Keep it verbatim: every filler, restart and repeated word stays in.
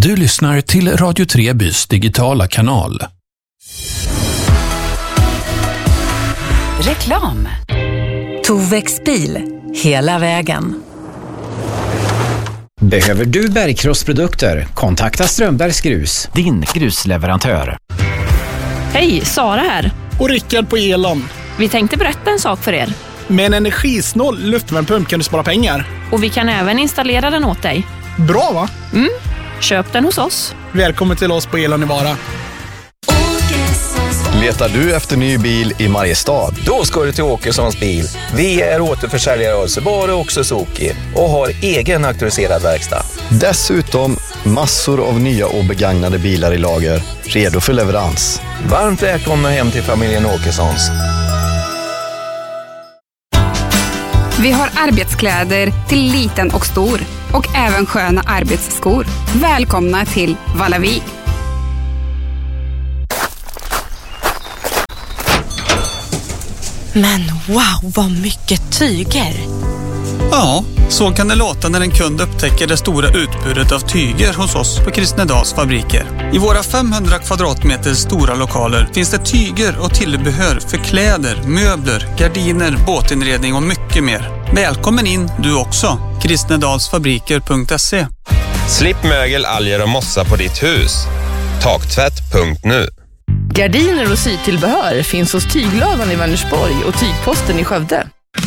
Du lyssnar till Radio Trebys digitala kanal. Reklam. Tovex bil, hela vägen. Behöver du bergkrossprodukter? Kontakta Strömbergs Grus, din grusleverantör. Hej, Sara här. Och Rickard på Elon. Vi tänkte berätta en sak för er. Med en energisnål luftvärmepump kan du spara pengar. Och vi kan även installera den åt dig. Bra va? Mm, köp den hos oss. Välkommen till oss på Elon i Vara. Letar du efter ny bil i Mariestad? Då ska du till Åkessons bil. Vi är återförsäljare av Subaru och Suzuki och har egen auktoriserad verkstad. Dessutom massor av nya och begagnade bilar i lager, redo för leverans. Varmt välkomna hem till familjen Åkessons. Vi har arbetskläder till liten och stor och även sköna arbetsskor. Välkomna till Vallavi. Men wow, vad mycket tyger! Ja, så kan det låta när en kund upptäcker det stora utbudet av tyger hos oss på Kristnedals fabriker. I våra femhundra kvadratmeter stora lokaler finns det tyger och tillbehör för kläder, möbler, gardiner, båtinredning och mycket mer. Välkommen in du också, kristnedalsfabriker punkt se. Slipp mögel, alger och mossa på ditt hus. Taktvätt punkt nu. Gardiner och sytillbehör finns hos Tyglövan i Vänersborg och Tygposten i Skövde.